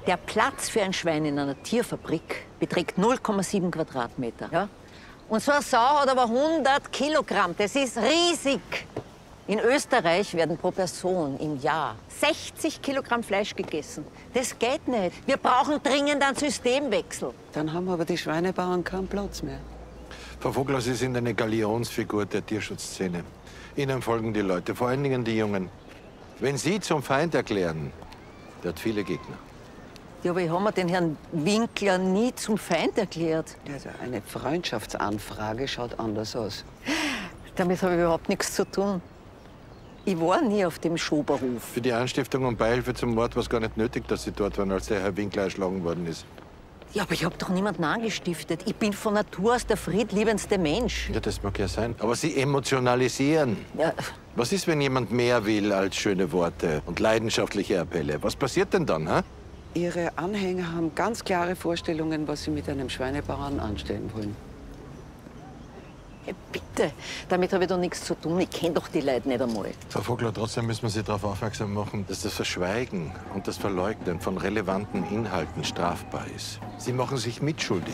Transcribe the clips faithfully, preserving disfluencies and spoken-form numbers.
Der Platz für ein Schwein in einer Tierfabrik beträgt null Komma sieben Quadratmeter. Ja? Und so eine Sau hat aber hundert Kilogramm. Das ist riesig. In Österreich werden pro Person im Jahr sechzig Kilogramm Fleisch gegessen. Das geht nicht. Wir brauchen dringend einen Systemwechsel. Dann haben aber die Schweinebauern keinen Platz mehr. Frau Vogler, Sie sind eine Galionsfigur der Tierschutzszene. Ihnen folgen die Leute, vor allen Dingen die Jungen. Wenn Sie zum Feind erklären, der hat viele Gegner. Ja, aber ich habe mir den Herrn Winkler nie zum Feind erklärt. Also eine Freundschaftsanfrage schaut anders aus. Damit habe ich überhaupt nichts zu tun. Ich war nie auf dem Schoberhof. Für die Anstiftung und Beihilfe zum Mord war es gar nicht nötig, dass Sie dort waren, als der Herr Winkler erschlagen worden ist. Ja, aber ich habe doch niemanden angestiftet. Ich bin von Natur aus der friedliebendste Mensch. Ja, das mag ja sein. Aber Sie emotionalisieren. Ja. Was ist, wenn jemand mehr will als schöne Worte und leidenschaftliche Appelle? Was passiert denn dann, hä? Ihre Anhänger haben ganz klare Vorstellungen, was sie mit einem Schweinebauern anstellen wollen. Ja, bitte, damit habe ich doch nichts zu tun. Ich kenne doch die Leute nicht einmal. Frau Vogler, trotzdem müssen wir Sie darauf aufmerksam machen, dass das Verschweigen und das Verleugnen von relevanten Inhalten strafbar ist. Sie machen sich mitschuldig.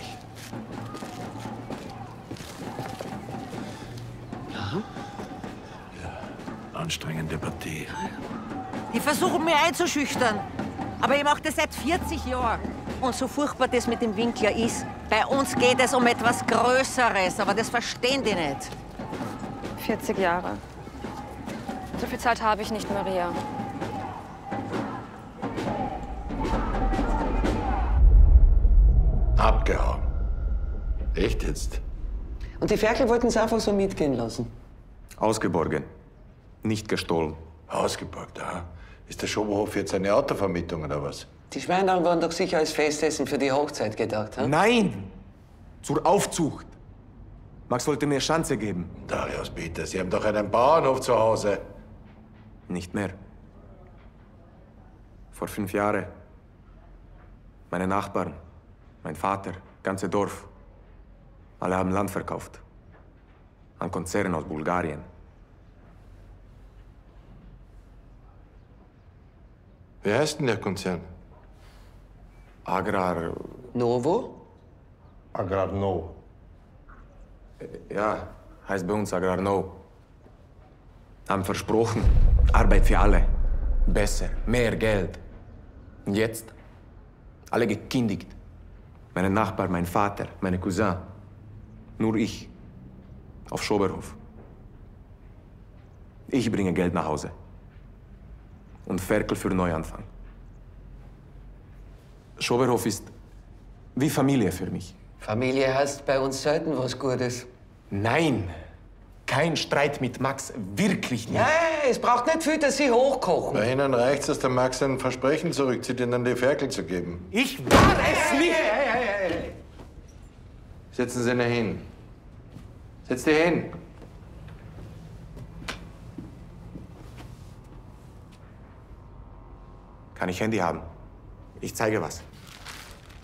Ja? Ja, anstrengende Partie. Die versuchen mich einzuschüchtern. Aber ich mache das seit vierzig Jahren. Und so furchtbar das mit dem Winkler ist, bei uns geht es um etwas Größeres, aber das verstehen die nicht. vierzig Jahre. So viel Zeit habe ich nicht, Maria. Abgehauen. Echt jetzt? Und die Ferkel wollten es einfach so mitgehen lassen. Ausgeborgen, nicht gestohlen. Ausgeborgt, aha. Ist der Schoberhof jetzt eine Autovermietung oder was? Die Schweine waren doch sicher als Festessen für die Hochzeit gedacht, hm? Nein! Zur Aufzucht. Max wollte mir Chance geben. Darius, bitte, Sie haben doch einen Bauernhof zu Hause. Nicht mehr. Vor fünf Jahren. Meine Nachbarn, mein Vater, ganze Dorf. Alle haben Land verkauft. An Konzern aus Bulgarien. Wie heißt denn der Konzern? Agrar... Novo? Agrar No. Ja, heißt bei uns Agrar No. Haben versprochen, Arbeit für alle. Besser, mehr Geld. Und jetzt? Alle gekündigt. Meine Nachbarn, mein Vater, meine Cousin. Nur ich. Auf Schoberhof. Ich bringe Geld nach Hause. Und Ferkel für Neuanfang. Schoberhof ist wie Familie für mich. Familie heißt bei uns selten was Gutes. Nein, kein Streit mit Max, wirklich nicht. Ja, es braucht nicht viel, dass Sie hochkochen. Bei Ihnen reicht's, dass der Max ein Versprechen zurückzieht, Ihnen die Ferkel zu geben. Ich war es nicht! Setzen Sie ihn hin. Setz dich hin. Kann ich Handy haben? Ich zeige was.